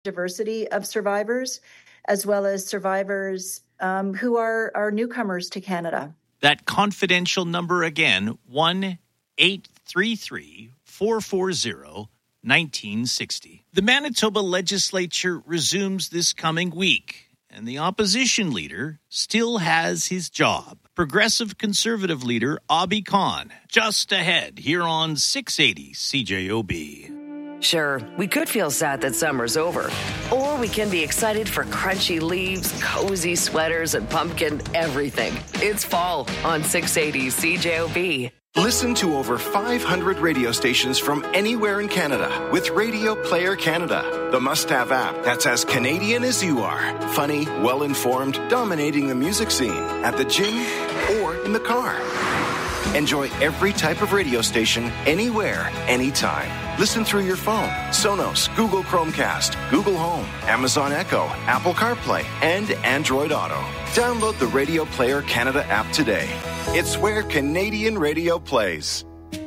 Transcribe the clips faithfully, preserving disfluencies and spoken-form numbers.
diversity of survivors, as well as survivors um, who are, are newcomers to Canada. That confidential number again, one eight three three, four four zero, one nine six zero. The Manitoba legislature resumes this coming week, and the opposition leader still has his job. Progressive Conservative leader Abhi Khan, just ahead here on six eighty C J O B. Sure, we could feel sad that summer's over. Or we can be excited for crunchy leaves, cozy sweaters, and pumpkin everything. It's fall on six eighty C J O B. Listen to over five hundred radio stations from anywhere in Canada with Radio Player Canada, the must-have app that's as Canadian as you are. Funny, well-informed, dominating the music scene at the gym or in the car. Enjoy every type of radio station anywhere, anytime. Listen through your phone, Sonos, Google Chromecast, Google Home, Amazon Echo, Apple CarPlay, and Android Auto. Download the Radio Player Canada app today. It's where Canadian radio plays.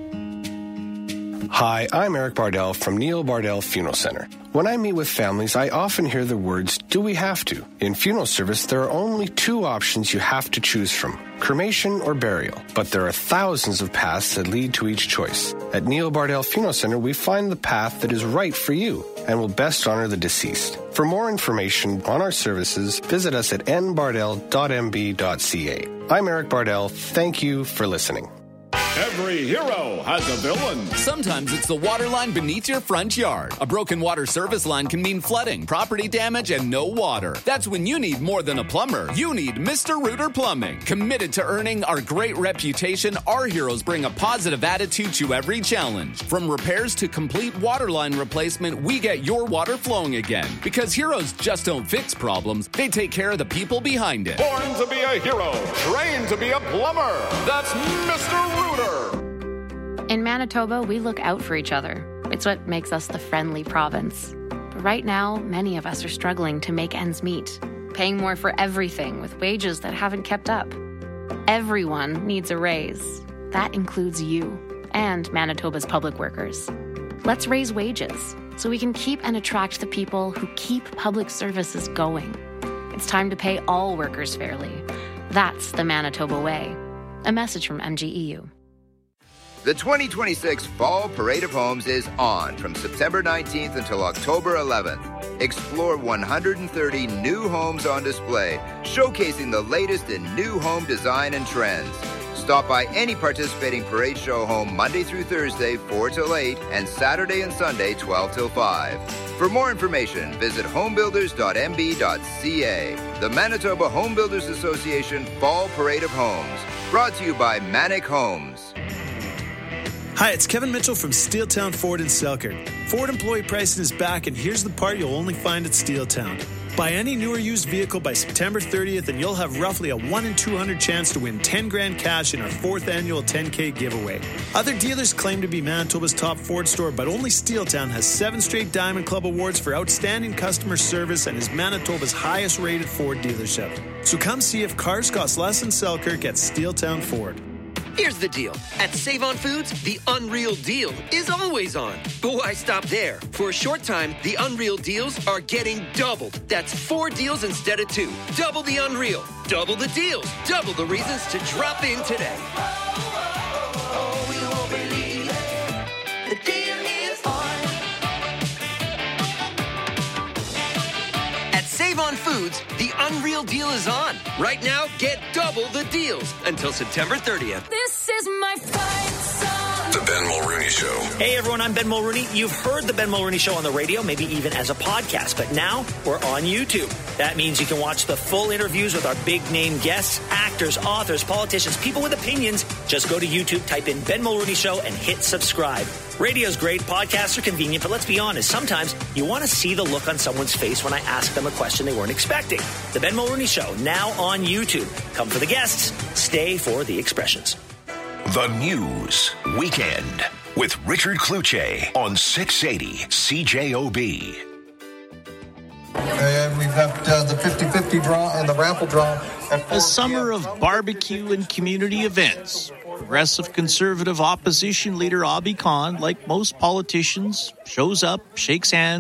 Hi, I'm Eric Bardell from Neil Bardell Funeral Center. When I meet with families, I often hear the words, do we have to? In funeral service, there are only two options you have to choose from, cremation or burial. But there are thousands of paths that lead to each choice. At Neil Bardell Funeral Center, we find the path that is right for you and will best honor the deceased. For more information on our services, visit us at n bardell dot m b dot c a. I'm Eric Bardell. Thank you for listening. Every hero has a villain. Sometimes it's the water line beneath your front yard. A broken water service line can mean flooding, property damage, and no water. That's when you need more than a plumber. You need Mister Rooter Plumbing. Committed to earning our great reputation, our heroes bring a positive attitude to every challenge. From repairs to complete water line replacement, we get your water flowing again. Because heroes just don't fix problems, they take care of the people behind it. Born to be a hero, trained to be a plumber. That's Mister Rooter. In Manitoba, we look out for each other. It's what makes us the friendly province. But right now, many of us are struggling to make ends meet, paying more for everything with wages that haven't kept up. Everyone needs a raise. That includes you and Manitoba's public workers. Let's raise wages so we can keep and attract the people who keep public services going. It's time to pay all workers fairly. That's the Manitoba way. A message from M G E U. The twenty twenty-six Fall Parade of Homes is on from September nineteenth until October eleventh. Explore one hundred thirty new homes on display, showcasing the latest in new home design and trends. Stop by any participating parade show home Monday through Thursday, four till eight, and Saturday and Sunday, twelve till five. For more information, visit homebuilders dot m b dot c a. The Manitoba Home Builders Association Fall Parade of Homes. Brought to you by Manic Homes. Hi, it's Kevin Mitchell from Steeltown Ford in Selkirk. Ford employee pricing is back, and here's the part you'll only find at Steeltown. Buy any new or used vehicle by September thirtieth, and you'll have roughly a one in two hundred chance to win ten grand cash in our fourth annual ten K giveaway. Other dealers claim to be Manitoba's top Ford store, but only Steeltown has seven straight Diamond Club awards for outstanding customer service and is Manitoba's highest rated Ford dealership. So come see if cars cost less in Selkirk at Steeltown Ford. Here's the deal. At Save-On Foods, the Unreal Deal is always on. But why stop there? For a short time, the Unreal Deals are getting doubled. That's four deals instead of two. Double the Unreal. Double the deals. Double the reasons to drop in today. Save-On Foods, the Unreal Deal is on. Right now, get double the deals until September thirtieth. This is my fight song. The Ben Mulrooney Show. Hey, everyone, I'm Ben Mulrooney. You've heard The Ben Mulrooney Show on the radio, maybe even as a podcast, but now we're on YouTube. That means you can watch the full interviews with our big-name guests, actors, authors, politicians, people with opinions. Just go to YouTube, type in Ben Mulrooney Show, and hit subscribe. Radio's great, podcasts are convenient, but let's be honest, sometimes you want to see the look on someone's face when I ask them a question they weren't expecting. The Ben Mulrooney Show, now on YouTube. Come for the guests, stay for the expressions. The News Weekend with Richard Cloutier on six eighty C J O B. And we've got uh, the fifty-fifty draw and the raffle draw. A summer of barbecue and community events. Progressive Conservative opposition leader Abhi Khan, like most politicians, shows up, shakes hands,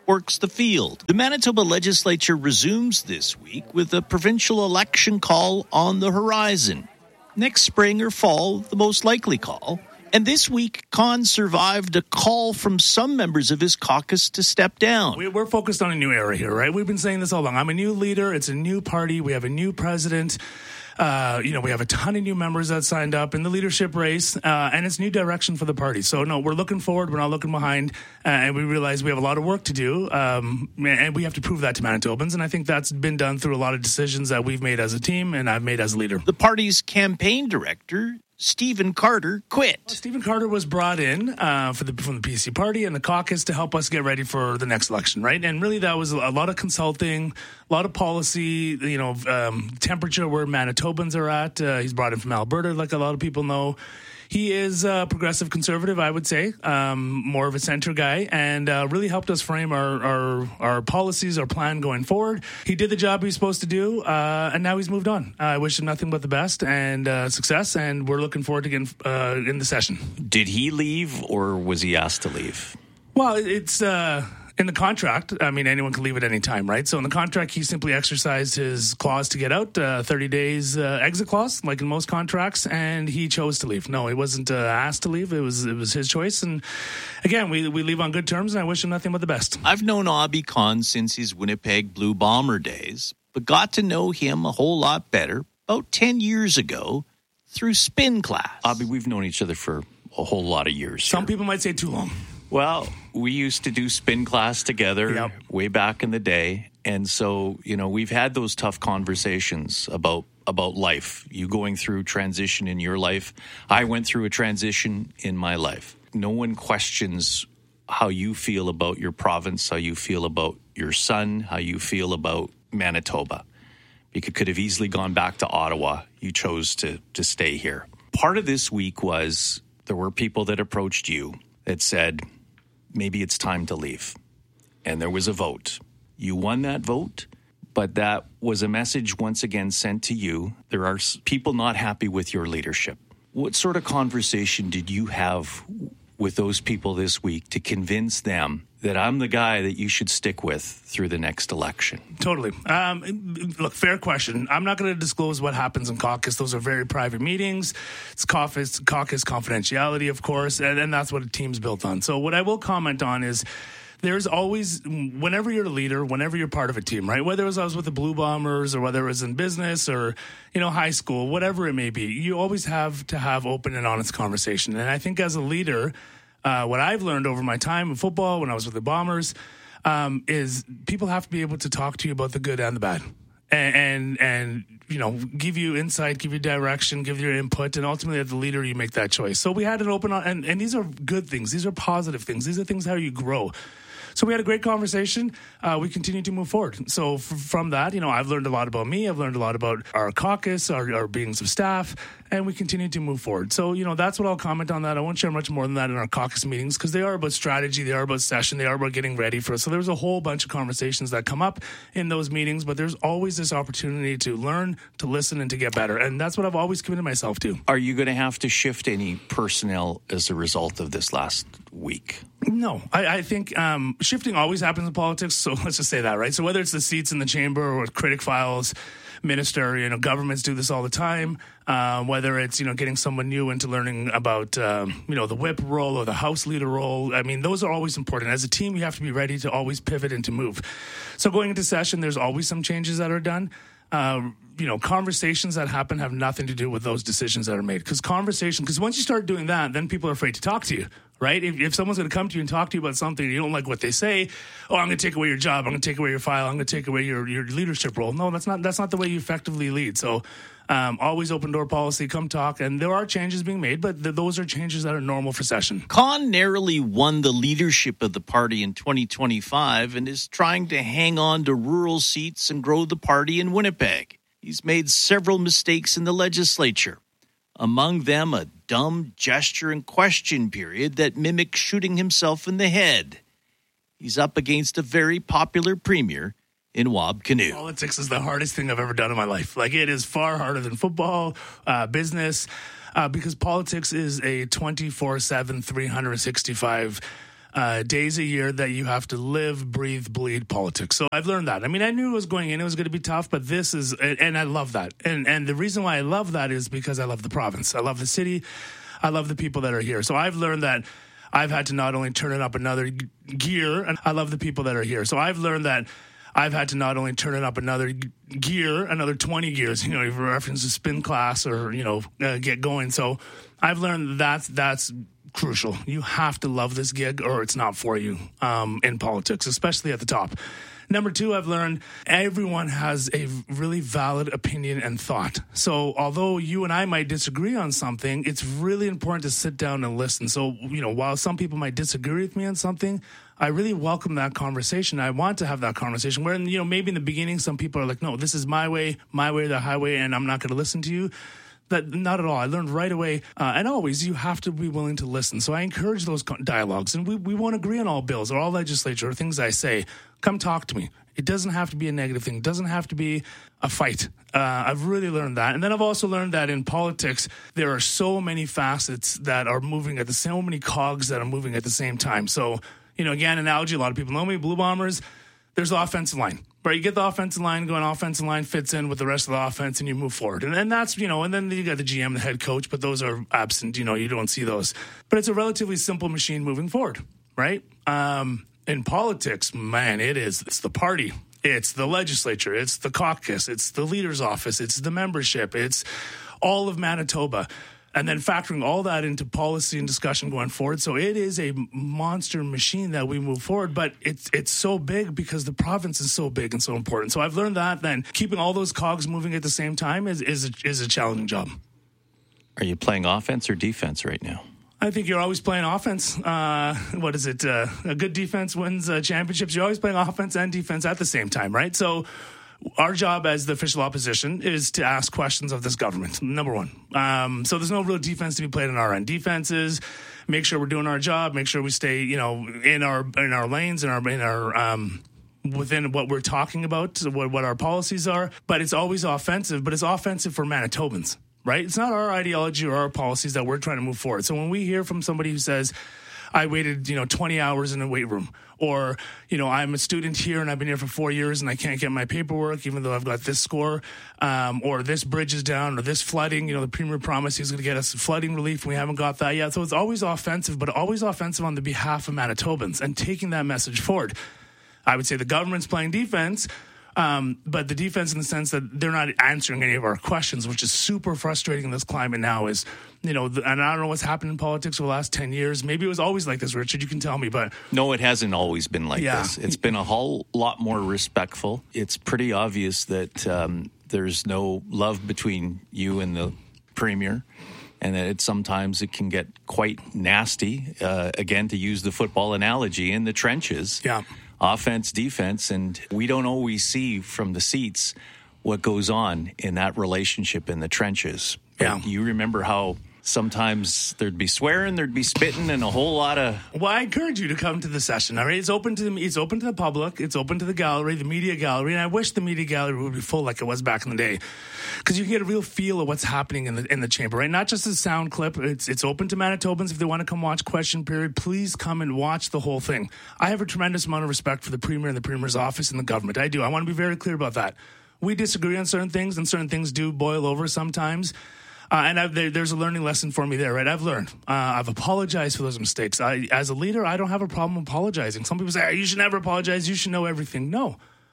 works the field. The Manitoba legislature resumes this week with a provincial election call on the horizon. Next spring or fall, the most likely call. And this week, Khan survived a call from some members of his caucus to step down. We're focused on a new era here, right? We've been saying this all along. I'm a new leader. It's a new party. We have a new president. Uh, you know, we have a ton of new members that signed up in the leadership race, uh, and it's new direction for the party. So, no, we're looking forward. We're not looking behind, uh, and we realize we have a lot of work to do, um, and we have to prove that to Manitobans, and I think that's been done through a lot of decisions that we've made as a team and I've made as a leader. The party's campaign director, Stephen Carter, quit. Well, Stephen Carter was brought in uh, for the, from the P C party and the caucus to help us get ready for the next election, right? And really that was a lot of consulting, a lot of policy, you know, um, temperature where Manitobans are at. Uh, he's brought in from Alberta, like a lot of people know. He is a progressive conservative, I would say, um, more of a center guy, and uh, really helped us frame our, our our policies, our plan going forward. He did the job he was supposed to do, uh, and now he's moved on. Uh, I wish him nothing but the best and uh, success, and we're looking forward to getting uh, in the session. Did he leave, or was he asked to leave? Well, it's... Uh, In the contract, I mean, anyone can leave at any time, right? So in the contract, he simply exercised his clause to get out, uh, thirty days uh, exit clause, like in most contracts, and he chose to leave. No, he wasn't uh, asked to leave. It was it was his choice. And again, we, we leave on good terms, and I wish him nothing but the best. I've known Obby Khan since his Winnipeg Blue Bomber days, but got to know him a whole lot better about ten years ago through spin class. Obby, we've known each other for a whole lot of years. Some here. people might say too long. Well, we used to do spin class together yep. way back in the day. And so, you know, we've had those tough conversations about about life. You going through transition in your life. I went through a transition in my life. No one questions how you feel about your province, how you feel about your son, how you feel about Manitoba. You could, could have easily gone back to Ottawa. You chose to to stay here. Part of this week was there were people that approached you that said, maybe it's time to leave. And there was a vote. You won that vote, but that was a message once again sent to you. There are people not happy with your leadership. What sort of conversation did you have with those people this week to convince them that I'm the guy that you should stick with through the next election? Totally. Um, look, fair question. I'm not going to disclose what happens in caucus. Those are very private meetings. It's caucus, caucus confidentiality, of course, and, and that's what a team's built on. So what I will comment on is there's always, whenever you're a leader, whenever you're part of a team, right? Whether it was I was with the Blue Bombers or whether it was in business or, you know, high school, whatever it may be, you always have to have open and honest conversation. And I think as a leader, Uh, what I've learned over my time in football, when I was with the Bombers, um, is people have to be able to talk to you about the good and the bad, and, and and you know, give you insight, give you direction, give you input, and ultimately, as the leader, you make that choice. So we had an open, and and these are good things. These are positive things. These are things how you grow. So we had a great conversation. Uh, we continue to move forward. So f- from that, you know, I've learned a lot about me. I've learned a lot about our caucus, our, our beings of staff, and we continue to move forward. So, you know, that's what I'll comment on that. I won't share much more than that in our caucus meetings because they are about strategy, they are about session, they are about getting ready for it. So there's a whole bunch of conversations that come up in those meetings, but there's always this opportunity to learn, to listen, and to get better. And that's what I've always committed myself to. Are you going to have to shift any personnel as a result of this last week? No, I, I think um, shifting always happens in politics. So let's just say that, right? So whether it's the seats in the chamber or critic files, minister, you know, governments do this all the time. Uh, whether it's, you know, getting someone new into learning about, um, you know, the whip role or the house leader role. I mean, those are always important. As a team, you have to be ready to always pivot and to move. So going into session, there's always some changes that are done. Uh, you know, conversations that happen have nothing to do with those decisions that are made. Because conversation, because once you start doing that, then people are afraid to talk to you, right? If, if someone's going to come to you and talk to you about something and you don't like what they say, oh, I'm going to take away your job, I'm going to take away your file, I'm going to take away your, your leadership role. No, that's not that's not the way you effectively lead. So um, always open door policy, come talk. And there are changes being made, but th- those are changes that are normal for session. Khan narrowly won the leadership of the party in twenty twenty-five and is trying to hang on to rural seats and grow the party in Winnipeg. He's made several mistakes in the legislature, among them a dumb gesture and question period that mimics shooting himself in the head. He's up against a very popular premier in Wab Kinew. Politics is the hardest thing I've ever done in my life. Like, it is far harder than football, uh, business, uh, because politics is a twenty-four seven, three sixty-five uh, days a year that you have to live, breathe, bleed politics. So I've learned that. I mean, I knew it was going in, it was going to be tough, but this is, and I love that. And and the reason why I love that is because I love the province. I love the city. I love the people that are here. So I've learned that I've had to not only turn it up another g- gear, and I love the people that are here. So I've learned that I've had to not only turn it up another g- gear, another twenty gears, you know, if you reference a spin class or, you know, uh, get going. So I've learned that that's crucial. You have to love this gig or it's not for you um, in politics, especially at the top. Number two, I've learned everyone has a really valid opinion and thought. So although you and I might disagree on something, it's really important to sit down and listen. So, you know, while some people might disagree with me on something, I really welcome that conversation. I want to have that conversation where, you know, maybe in the beginning, some people are like, no, this is my way, my way, the highway, and I'm not going to listen to you. That not at all. I learned right away, uh, and always, you have to be willing to listen. So I encourage those dialogues, and we, we won't agree on all bills or all legislature or things I say. Come talk to me. It doesn't have to be a negative thing. It doesn't have to be a fight. Uh, I've really learned that. And then I've also learned that in politics, there are so many facets that are moving at the so many cogs that are moving at the same time. So, you know, again, analogy, a lot of people know me, Blue Bombers, there's the offensive line. Right, you get the offensive line going, offensive line fits in with the rest of the offense, and you move forward. And then that's, you know, and then you got the G M, the head coach, but those are absent. You know, you don't see those. But it's a relatively simple machine moving forward, right? Um, in politics, man, it is. It's the party. It's the legislature. It's the caucus. It's the leader's office. It's the membership. It's all of Manitoba. And then factoring all that into policy and discussion going forward. So it is a monster machine that we move forward, but it's it's so big because the province is so big and so important. So I've learned that then keeping all those cogs moving at the same time is is a, is a challenging job. Are you playing offense or defense right now? I think you're always playing offense. Uh, what is it? Uh, a good defense wins uh, championships. You're always playing offense and defense at the same time, right? So our job as the official opposition is to ask questions of this government, number one. Um, so there's no real defense to be played on our end. Defense is make sure we're doing our job, make sure we stay, you know, in our in our lanes, in our in our um, within what we're talking about, what, what our policies are. But it's always offensive, but it's offensive for Manitobans, right? It's not our ideology or our policies that we're trying to move forward. So when we hear from somebody who says, I waited, you know, twenty hours in a weight room, or, you know, I'm a student here and I've been here for four years and I can't get my paperwork even though I've got this score, um, or this bridge is down, or this flooding, you know, the Premier promised he's going to get us flooding relief and we haven't got that yet. So it's always offensive, but always offensive on the behalf of Manitobans and taking that message forward. I would say the government's playing defense, Um, but the defense in the sense that they're not answering any of our questions, which is super frustrating in this climate now is, you know, the, and I don't know what's happened in politics for the last ten years. Maybe it was always like this, Richard, you can tell me, but. No, it hasn't always been like yeah. this. It's been a whole lot more respectful. It's pretty obvious that um, there's no love between you and the Premier, and that it, sometimes it can get quite nasty, uh, again, to use the football analogy, in the trenches. Yeah. Offense, defense, and we don't always see from the seats what goes on in that relationship in the trenches. But yeah. You remember how sometimes there'd be swearing, there'd be spitting, and a whole lot of... Well, I encourage you to come to the session, all right? It's open to the, it's open to the public. It's open to the gallery, the media gallery, and I wish the media gallery would be full like it was back in the day, because you can get a real feel of what's happening in the in the chamber, right? Not just a sound clip. It's it's open to Manitobans. If they want to come watch Question Period, please come and watch the whole thing. I have a tremendous amount of respect for the Premier and the Premier's office and the government. I do. I want to be very clear about that. We disagree on certain things, and certain things do boil over sometimes. Uh, and I've, there, there's a learning lesson for me there, right? I've learned. Uh, I've apologized for those mistakes. I, as a leader, I don't have a problem apologizing. Some people say, oh, you should never apologize. You should know everything. No.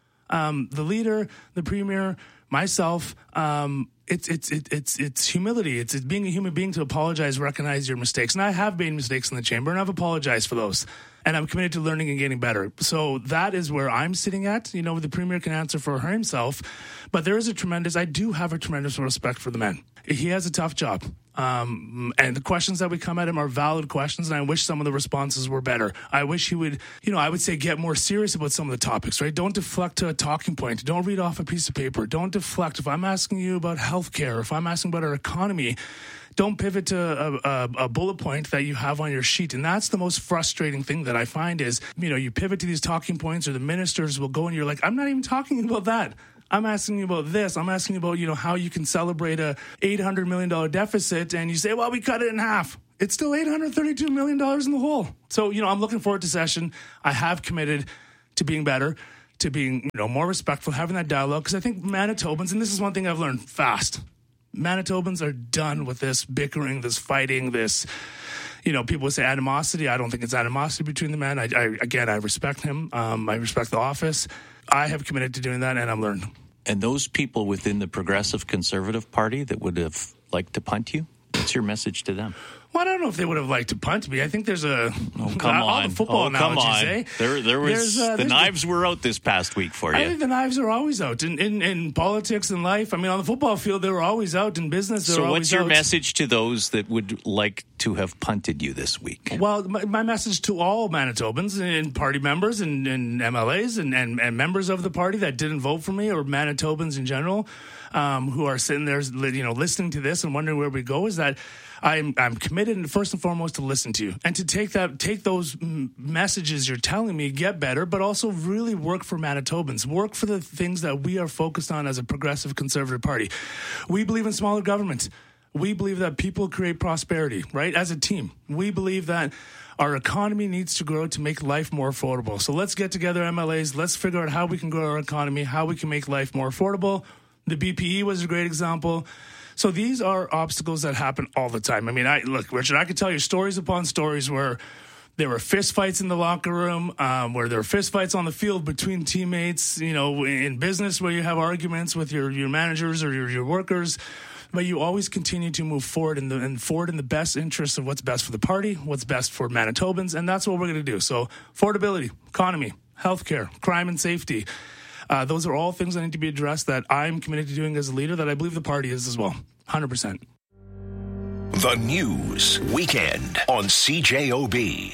Um, the leader, the Premier, myself, um, it's it's it, it's it's humility. It's, it's being a human being to apologize, recognize your mistakes. And I have made mistakes in the chamber, and I've apologized for those. And I'm committed to learning and getting better. So that is where I'm sitting at. You know, the Premier can answer for her himself. But there is a tremendous, I do have a tremendous respect for the man. He has a tough job. Um, and the questions that we come at him are valid questions, and I wish some of the responses were better. I wish he would, you know, I would say get more serious about some of the topics, right? Don't deflect to a talking point. Don't read off a piece of paper. Don't deflect. If I'm asking you about healthcare, if I'm asking about our economy, don't pivot to a, a, a bullet point that you have on your sheet. And that's the most frustrating thing that I find is, you know, you pivot to these talking points, or the ministers will go and you're like, I'm not even talking about that. I'm asking you about this. I'm asking you about, you know, how you can celebrate a eight hundred million dollars deficit, and you say, well, we cut it in half. it's still eight hundred thirty-two million dollars in the hole. So, you know, I'm looking forward to session. I have committed to being better, to being, you know, more respectful, having that dialogue, because I think Manitobans, and this is one thing I've learned fast, Manitobans are done with this bickering, this fighting, this, you know, people say animosity. I don't think it's animosity between the men. I, I again, I respect him. Um, I respect the office. I have committed to doing that, and I'm learning. And those people within the Progressive Conservative Party that would have liked to punt you, what's your message to them? Well, I don't know if they would have liked to punt me. I think there's a oh, come all on. the football oh, analogies, come on. eh? There, there was uh, the knives were out this past week for you. I think the knives are always out in, in, in politics and life. I mean, on the football field, they were always out. In business, they so were always what's your out. message to those that would like to have punted you this week? Well, my, my message to all Manitobans and party members and, and M L As and, and, and members of the party that didn't vote for me, or Manitobans in general, um, who are sitting there, you know, listening to this and wondering where we go, is that I'm I'm committed, and first and foremost, to listen to you and to take that take those m- messages you're telling me, get better, but also really work for Manitobans, work for the things that we are focused on as a progressive conservative party. We believe in smaller government. We believe that people create prosperity, right? As a team, we believe that our economy needs to grow to make life more affordable. So let's get together, M L As. Let's figure out how we can grow our economy, how we can make life more affordable. The B P E was a great example. So these are obstacles that happen all the time. I mean, I look, Richard, I could tell you stories upon stories where there were fist fights in the locker room, um, where there were fist fights on the field between teammates, you know, in business where you have arguments with your, your managers or your, your workers. But you always continue to move forward in the and forward in the best interest of what's best for the party, what's best for Manitobans, and that's what we're going to do. So affordability, economy, healthcare, crime and safety. Uh, those are all things that need to be addressed that I'm committed to doing as a leader, that I believe the party is as well, one hundred percent. The News Weekend on C J O B.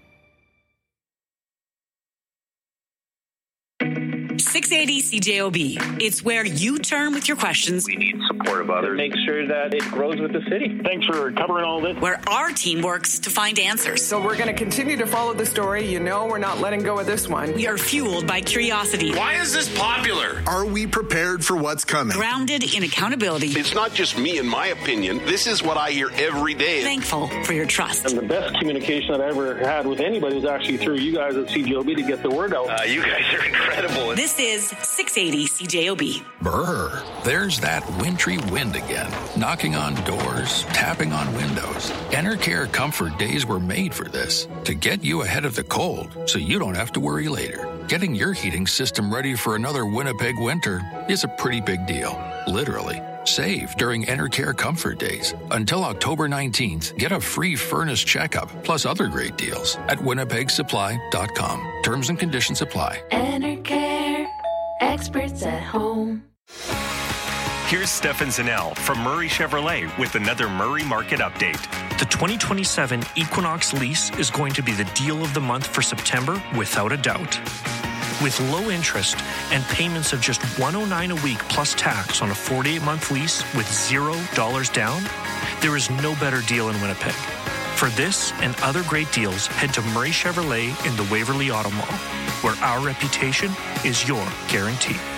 six eighty C J O B. It's where you turn with your questions. We need support of others. Make sure that it grows with the city. Thanks for covering all this. Where our team works to find answers. So we're going to continue to follow the story. You know we're not letting go of this one. We are fueled by curiosity. Why is this popular? Are we prepared for what's coming? Grounded in accountability. It's not just me and my opinion. This is what I hear every day. Thankful for your trust. And the best communication I've ever had with anybody was actually through you guys at C J O B to get the word out. Uh, you guys are incredible. This is six eighty C J O B. Brr, there's that wintry wind again, knocking on doors, tapping on windows. Enercare Comfort Days were made for this, to get you ahead of the cold so you don't have to worry later. Getting your heating system ready for another Winnipeg winter is a pretty big deal, literally. Save during Enercare Comfort Days. Until October nineteenth, get a free furnace checkup plus other great deals at winnipeg supply dot com. Terms and conditions apply. Enercare, experts at home. Here's Stefan Zanell from Murray Chevrolet with another Murray Market Update. The twenty twenty-seven Equinox lease is going to be the deal of the month for September, without a doubt. With low interest and payments of just one hundred nine dollars a week plus tax on a forty-eight month lease with zero dollars down, there is no better deal in Winnipeg. For this and other great deals, head to Murray Chevrolet in the Waverly Auto Mall, where our reputation is your guarantee.